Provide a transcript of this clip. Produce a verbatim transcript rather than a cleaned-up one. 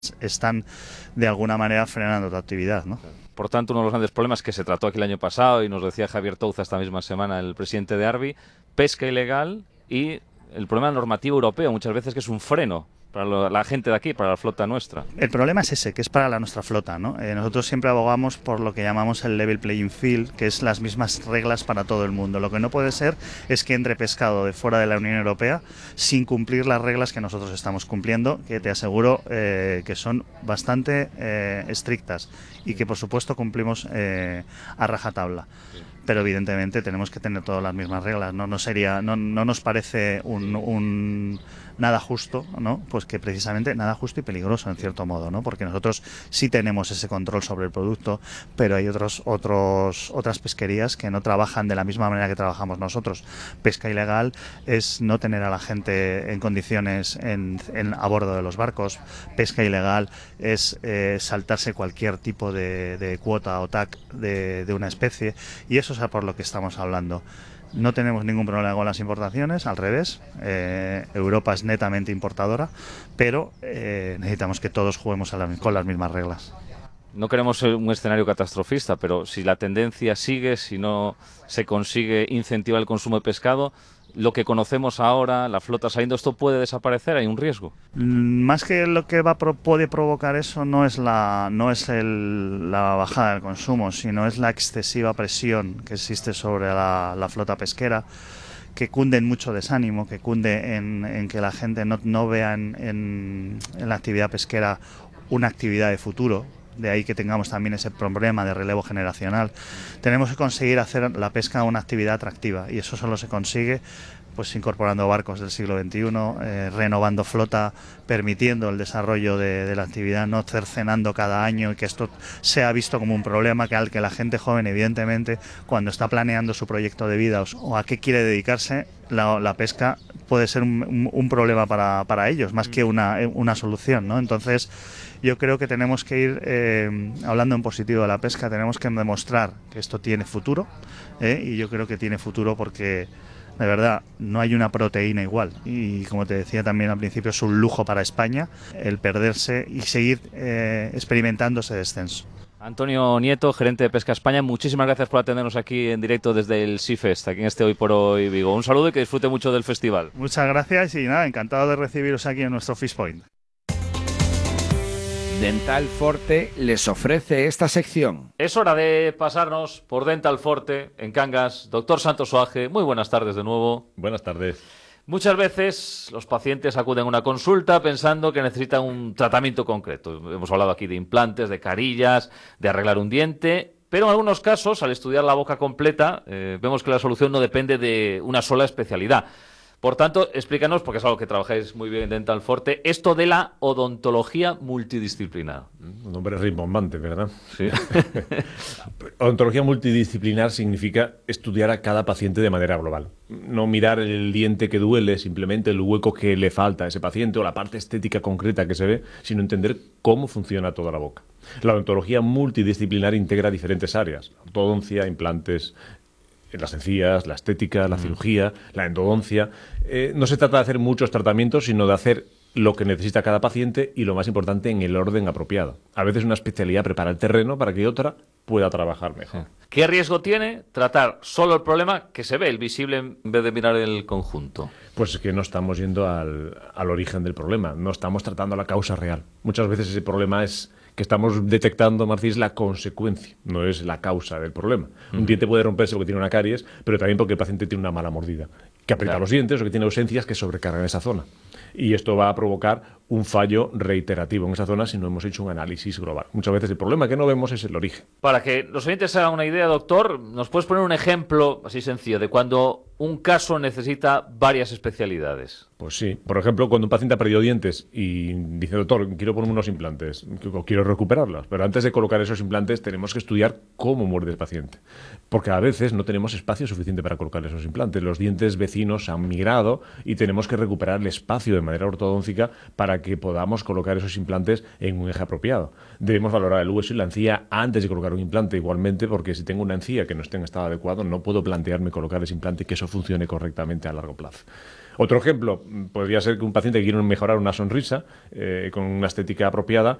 están de alguna manera frenando tu actividad, ¿no? Por tanto, uno de los grandes problemas que se trató aquí el año pasado, y nos decía Javier Touza esta misma semana, el presidente de Arbi, pesca ilegal y el problema normativo europeo, muchas veces que es un freno para lo, la gente de aquí, para la flota nuestra. El problema es ese, que es para la nuestra flota, ¿no? Eh, nosotros siempre abogamos por lo que llamamos el level playing field, que es las mismas reglas para todo el mundo. Lo que no puede ser es que entre pescado de fuera de la Unión Europea sin cumplir las reglas que nosotros estamos cumpliendo, que te aseguro eh, que son bastante eh, estrictas y que por supuesto cumplimos eh, a rajatabla. Pero evidentemente tenemos que tener todas las mismas reglas. No, no sería, no, no nos parece un, un nada justo, ¿no? Pues que precisamente nada justo y peligroso en cierto modo, ¿no? Porque nosotros sí tenemos ese control sobre el producto, pero hay otros, otros, otras pesquerías que no trabajan de la misma manera que trabajamos nosotros. Pesca ilegal es no tener a la gente en condiciones en, en, a bordo de los barcos. Pesca ilegal es eh, saltarse cualquier tipo de, de cuota o T A C de, de una especie, y eso es por lo que estamos hablando. No tenemos ningún problema con las importaciones, al revés. Eh, Europa es netamente importadora, pero eh, necesitamos que todos juguemos a la, con las mismas reglas. No queremos ser un escenario catastrofista, pero si la tendencia sigue, si no se consigue incentivar el consumo de pescado, lo que conocemos ahora, la flota saliendo, ¿esto puede desaparecer? ¿Hay un riesgo? Más que lo que va puede provocar eso no es la no es el, la bajada del consumo, sino es la excesiva presión que existe sobre la, la flota pesquera, que cunde en mucho desánimo, que cunde en, en que la gente no, no vea en, en, en la actividad pesquera una actividad de futuro. De ahí que tengamos también ese problema de relevo generacional. Tenemos que conseguir hacer la pesca una actividad atractiva, y eso solo se consigue pues incorporando barcos del siglo veintiuno, eh, renovando flota, permitiendo el desarrollo de, de la actividad, no cercenando cada año y que esto sea visto como un problema que al que la gente joven, evidentemente, cuando está planeando su proyecto de vida o, o a qué quiere dedicarse, la, la pesca puede ser un, un, un problema para, para ellos, más que una, una solución, ¿no? Entonces, yo creo que tenemos que ir eh, hablando en positivo de la pesca, tenemos que demostrar que esto tiene futuro, eh, y yo creo que tiene futuro porque de verdad no hay una proteína igual, y como te decía también al principio, es un lujo para España el perderse y seguir eh, experimentando ese descenso. Antonio Nieto, gerente de Pesca España, muchísimas gracias por atendernos aquí en directo desde el Seafest, aquí en este Hoy por Hoy Vigo. Un saludo y que disfrute mucho del festival. Muchas gracias y nada, encantado de recibiros aquí en nuestro Fish Point. Dental Forte les ofrece esta sección. Es hora de pasarnos por Dental Forte en Cangas. Doctor Santos Oaje, muy buenas tardes de nuevo. Buenas tardes. Muchas veces los pacientes acuden a una consulta pensando que necesitan un tratamiento concreto. Hemos hablado aquí de implantes, de carillas, de arreglar un diente, pero en algunos casos, al estudiar la boca completa, eh, vemos que la solución no depende de una sola especialidad. Por tanto, explícanos, porque es algo que trabajáis muy bien en Dental Forte, esto de la odontología multidisciplinar. Un nombre rimbombante, ¿verdad? Sí. Odontología multidisciplinar significa estudiar a cada paciente de manera global. No mirar el diente que duele, simplemente el hueco que le falta a ese paciente o la parte estética concreta que se ve, sino entender cómo funciona toda la boca. La odontología multidisciplinar integra diferentes áreas: ortodoncia, implantes, las encías, la estética, la cirugía, la endodoncia. Eh, no se trata de hacer muchos tratamientos, sino de hacer lo que necesita cada paciente y, lo más importante, en el orden apropiado. A veces una especialidad prepara el terreno para que otra pueda trabajar mejor. ¿Qué riesgo tiene tratar solo el problema que se ve, el visible, en vez de mirar el conjunto? Pues es que no estamos yendo al, al origen del problema, no estamos tratando la causa real. Muchas veces ese problema es que estamos detectando, Marcis, la consecuencia, no es la causa del problema. Uh-huh. Un diente puede romperse porque tiene una caries, pero también porque el paciente tiene una mala mordida, que aprieta claro. los dientes o que tiene ausencias que sobrecargan esa zona. Y esto va a provocar un fallo reiterativo en esa zona si no hemos hecho un análisis global. Muchas veces el problema que no vemos es el origen. Para que los oyentes se hagan una idea, doctor, ¿nos puedes poner un ejemplo así sencillo de cuando un caso necesita varias especialidades? Pues sí. Por ejemplo, cuando un paciente ha perdido dientes y dice, doctor, quiero ponerme unos implantes, quiero recuperarlos, pero antes de colocar esos implantes tenemos que estudiar cómo muerde el paciente. Porque a veces no tenemos espacio suficiente para colocar esos implantes. Los dientes vecinos han migrado y tenemos que recuperar el espacio de manera ortodóntica para para que podamos colocar esos implantes en un eje apropiado. Debemos valorar el hueso y la encía antes de colocar un implante igualmente, porque si tengo una encía que no esté en estado adecuado, no puedo plantearme colocar ese implante y que eso funcione correctamente a largo plazo. Otro ejemplo podría ser que un paciente que quiere mejorar una sonrisa eh, con una estética apropiada,